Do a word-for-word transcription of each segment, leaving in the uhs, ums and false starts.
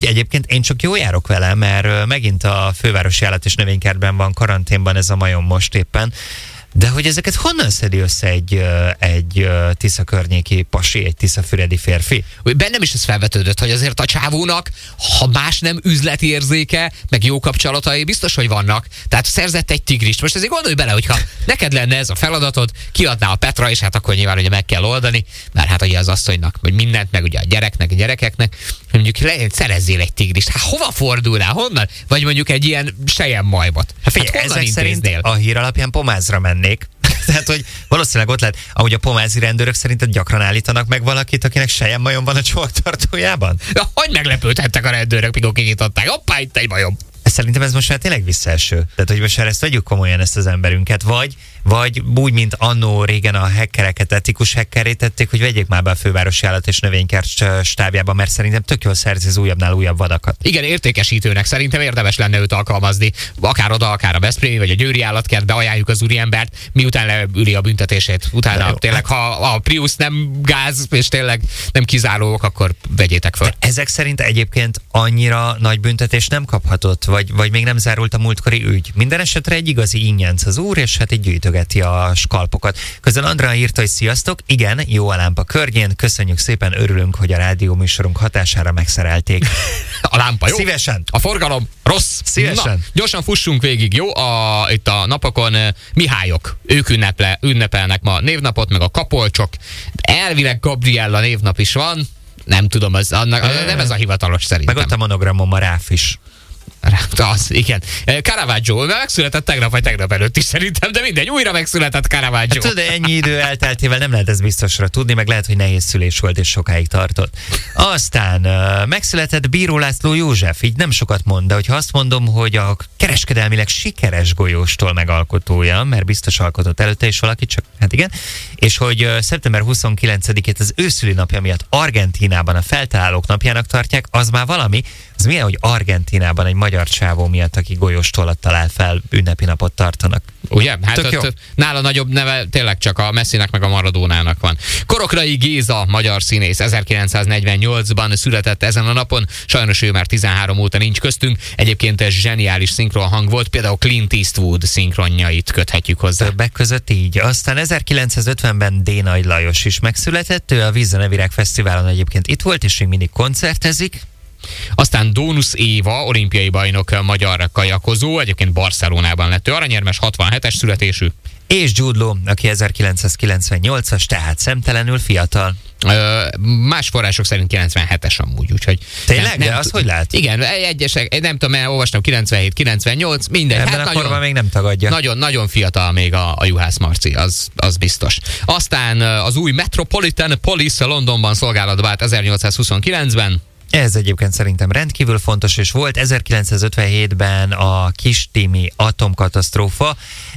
egyébként én csak jól járok vele, mert megint a Fővárosi Állat- és Növénykertben van karanténban ez a majom most éppen. De hogy ezeket honnan szedi össze egy, egy Tisza környéki pasi, egy tiszafüredi férfi? Bennem is ez felvetődött, hogy azért a csávónak, ha más nem üzleti érzéke, meg jó kapcsolatai biztos, hogy vannak. Tehát szerzett egy tigrist. Most azért gondolj bele, hogyha neked lenne ez a feladatod, kiadná a Petra, és hát akkor nyilván ugye meg kell oldani, mert hát ugye az asszonynak, vagy mindent, meg ugye a gyereknek, a gyerekeknek, mondjuk szerezzél egy tigrist. Hát hova fordulnál? Honnan? Vagy mondjuk egy ilyen selyemmajmot. Hát figyelj, hát ezek szerint a hír alapján Pomázra mennék. Tehát, hogy valószínűleg ott lehet, ahogy a pomázi rendőrök szerinted gyakran állítanak meg valakit, akinek selyemmajom van a csomagtartójában? Ja, hogy meglepődhettek a rendőrök, mikor kinyitották? Hoppá, itt egy majom! Szerintem ez most már tényleg visszaeső. Tehát, hogy most már ezt vegyük komolyan, ezt az emberünket. Vagy, vagy úgy, mint annó régen a hackereket etikus hackerré tették, hogy vegyék már be a Fővárosi Állat- és Növénykert stábjába, mert szerintem tök jól szerzi az újabbnál újabb vadakat. Igen, értékesítőnek szerintem érdemes lenne őt alkalmazni. Akár oda, akár a Veszprémi, vagy a Győri Állatkert, ajánljuk az úriembert, miután leüli a büntetését. Utána jó, tényleg, ha a Prius nem gáz, és tényleg nem kizárók, akkor vegyétek fel. De ezek szerint egyébként annyira nagy büntetés nem kaphatott, vagy, vagy még nem zárult a múltkori ügy. Minden esetre egy igazi ingyenc az úr, és hát így gyűjtögeti a skalpokat. Közben Andrea írta, hogy sziasztok, igen, jó a lámpa környén, köszönjük szépen, örülünk, hogy a rádió műsorunk hatására megszerelték. A lámpa jó? Szívesen. A forgalom rossz? Szívesen. Na, gyorsan fussunk végig, jó? A, itt a napokon Mihályok, ők ünneple, ünnepelnek ma névnapot, meg a Kapolcsok. Elvileg Gabriella névnap is van. Nem tudom, az, annak, az, nem ez a hivatalos szerintem. Meg ott a monogramom a Ráf is. Az, igen. Caravaggio, megszületett tegnap vagy tegnap előtt is szerintem, de mindegy, újra megszületett Caravaggio. Hát tudod, ennyi idő elteltével nem lehet ez biztosra tudni, meg lehet, hogy nehéz szülés volt és sokáig tartott. Aztán uh, megszületett Bíró László József, így nem sokat mond, de hogyha azt mondom, hogy a kereskedelmileg sikeres golyóstól megalkotója, mert biztos alkotott előtte is valaki, csak hát igen, és hogy uh, szeptember huszonkilencedikét az ő szülinapja miatt Argentínában a feltalálók napjának tartják, az már valami. Ez milyen, hogy Argentínában egy magyar csávó miatt, aki golyóstollat talál fel, ünnepi napot tartanak. Ugye? Hát ott, ott, nála nagyobb neve tényleg csak a Messinek meg a Maradónának van. Korokrai Géza, magyar színész, ezerkilencszáznegyvennyolcban született ezen a napon. Sajnos ő már tizenhárom óta nincs köztünk. Egyébként ez zseniális szinkron hang volt, például Clint Eastwood szinkronjait köthetjük hozzá. Többek között így. Aztán ezerkilencszázötvenben D. Nagy Lajos is megszületett. Ő a Vízzenevirág Fesztiválon egyébként itt volt, és még mindig koncertezik. Aztán Dónusz Éva, olimpiai bajnok magyar kajakozó, egyébként Barcelonában lett ő aranyérmes, hatvanhetes születésű. És Jude Law, aki ezerkilencszázkilencvennyolcas, tehát szemtelenül fiatal. Ö, más források szerint kilencvenhetes amúgy, úgyhogy... Tényleg? Nem, de az hogy lehet? Igen, egyesek, nem tudom, olvastam kilencvenhét kilencvennyolc, mindegy. Ebben hát a korban még nem tagadja. Nagyon, nagyon fiatal még a, a Juhász Marci, az, az biztos. Aztán az új Metropolitan Police Londonban szolgálatba állt ezernyolcszázhuszonkilencben. Ez egyébként szerintem rendkívül fontos, és volt ezerkilencszázötvenhétben a Kis-Timi atomkatasztrófa.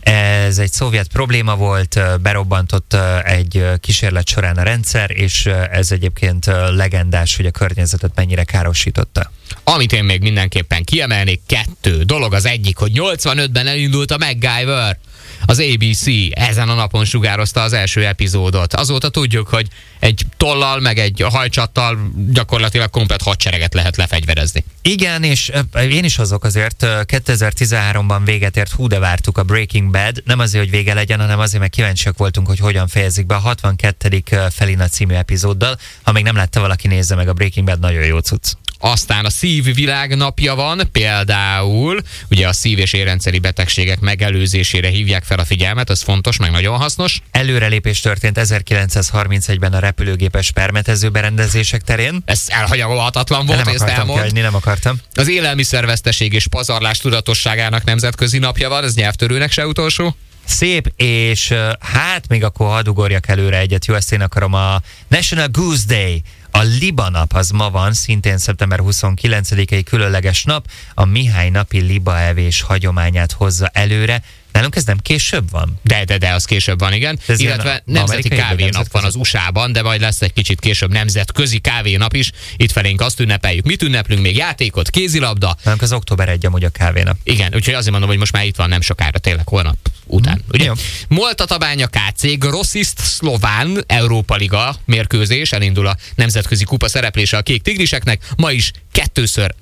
Ez egy szovjet probléma volt, berobbantott egy kísérlet során a rendszer, és ez egyébként legendás, hogy a környezetet mennyire károsította. Amit én még mindenképpen kiemelnék, kettő dolog. Az egyik, hogy nyolcvanötben elindult a MacGyver. Az á bé cé ezen a napon sugározta az első epizódot. Azóta tudjuk, hogy egy tollal, meg egy hajcsattal gyakorlatilag komplet hadsereget lehet lefegyverezni. Igen, és én is hozok azért. kétezer-tizenháromban véget ért, hú de vártuk a Breaking Bad. Nem azért, hogy vége legyen, hanem azért, mert kíváncsiak voltunk, hogy hogyan fejezik be a hatvankettedik Felina című epizóddal. Ha még nem látta valaki, nézze meg, a Breaking Bad nagyon jó cucc. Aztán a szívvilág napja van, például ugye a szív- és érrendszeri betegségek megelőzésére hívják fel a figyelmet, ez fontos, meg nagyon hasznos. Előrelépés történt ezerkilencszázharmincegyben a repülőgépes permetező berendezések terén. Ez elhanyagolhatatlan volt, nem ezt elmond. Kellni, nem akartam. Az élelmiszerveszteség és pazarlás tudatosságának nemzetközi napja van, ez nyelvtörőnek se utolsó. Szép, és hát még akkor hadd ugorjak előre egyet, jó, ezt én akarom, a National Goose Day. A libanap az ma van, szintén szeptember huszonkilencedikei különleges nap, a Mihály napi libaevés hagyományát hozza előre. Nálunk ez nem később van? De, de, de, az később van, igen. Ez illetve nemzeti kávénap van az u es á-ban, de majd lesz egy kicsit később nemzetközi kávénap is. Itt felénk azt ünnepeljük. Mit ünneplünk még? Játékot, kézilabda. Nálunk az október elseje amúgy a kávénap. Igen, úgyhogy azért mondom, hogy most már itt van nem sokára, tényleg holnap után. Mm, ugye? Moltatabánya ká cé, Grossist Szlován Európa Liga mérkőzés, elindul a nemzetközi kupa szereplése a kék tigriseknek. Ma is kettőször